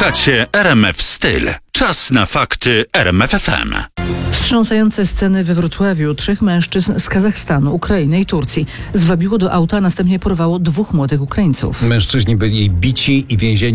Słuchacie RMF Styl. Czas na fakty RMF FM. Wstrząsające sceny we Wrocławiu. 3 mężczyzn z Kazachstanu, Ukrainy i Turcji zwabiło do auta, a następnie porwało 2 młodych Ukraińców. Mężczyźni byli bici i więzieni